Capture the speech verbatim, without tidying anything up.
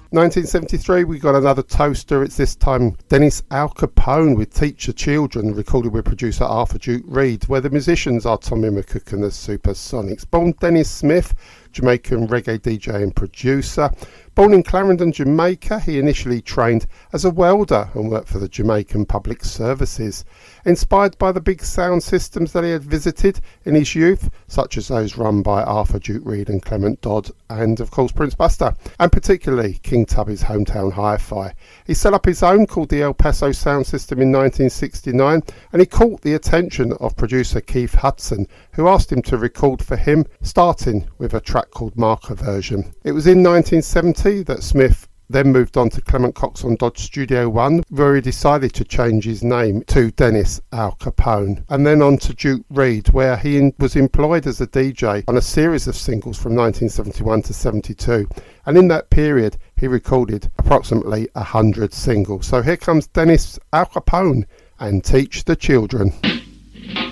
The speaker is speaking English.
nineteen seventy-three, we got another toaster. It's this time Dennis Al Capone with Teach the Children, recorded with producer Arthur Duke Reid, where the musicians are Tommy McCook and the Supersonics. Born Dennis Smith, Jamaican reggae D J and producer. Born in Clarendon, Jamaica, he initially trained as a welder and worked for the Jamaican Public Services. Inspired by the big sound systems that he had visited in his youth, such as those run by Arthur Duke Reid and Clement Dodd, and of course Prince Buster, and particularly King Tubby's Hometown Hi-Fi. He set up his own called the El Paso Sound System in nineteen sixty-nine, and he caught the attention of producer Keith Hudson, who asked him to record for him, starting with a track called Marker Version. It was in nineteen seventy that Smith then moved on to Clement Cox on Dodge Studio One, where he decided to change his name to Dennis Al Capone, and then on to Duke Reid, where he in, was employed as a D J on a series of singles from nineteen seventy-one to seventy-two, and in that period he recorded approximately one hundred singles. So here comes Dennis Al Capone and Teach the Children.